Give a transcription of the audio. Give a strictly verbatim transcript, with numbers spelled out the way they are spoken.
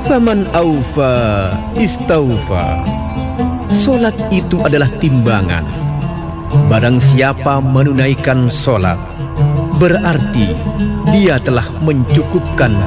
Faman aufa istaufa. Solat itu adalah timbangan. Barang siapa menunaikan solat, berarti dia telah mencukupkan